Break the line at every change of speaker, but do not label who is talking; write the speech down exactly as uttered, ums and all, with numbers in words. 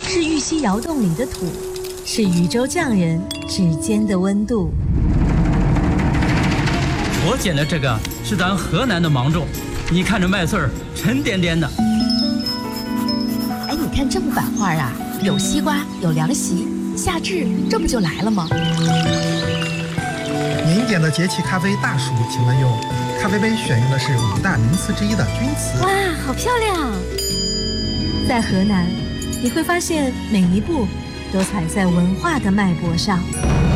是玉溪窑洞里的土，是渝州匠人指尖的温度。
我捡的这个是咱河南的芒种，你看这麦穗儿沉甸甸的。
哎，你看这木板画啊，有西瓜，有凉席，夏至这不就来了吗？
您点的节气咖啡大暑，请问用？咖啡杯选用的是五大名瓷之一的钧瓷。
哇，好漂亮！在河南，你会发现每一步都踩在文化的脉搏上。